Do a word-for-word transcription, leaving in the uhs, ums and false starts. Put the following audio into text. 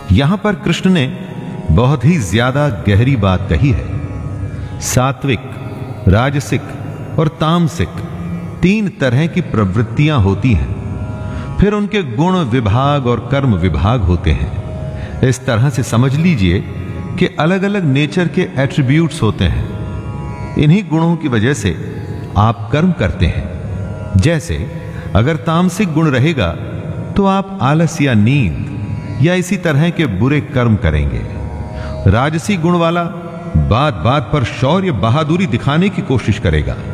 यहां पर कृष्ण ने बहुत ही ज्यादा गहरी बात कही है। सात्विक, राजसिक और तामसिक तीन तरह की प्रवृत्तियां होती हैं। फिर उनके गुण विभाग और कर्म विभाग होते हैं। इस तरह से समझ लीजिए कि अलग अलग नेचर के एट्रीब्यूट्स होते हैं। इन्हीं गुणों की वजह से आप कर्म करते हैं। जैसे अगर तामसिक गुण रहेगा तो आप आलस या नींद या इसी तरह के बुरे कर्म करेंगे। राजसी गुण वाला बात बात पर शौर्य बहादुरी दिखाने की कोशिश करेगा।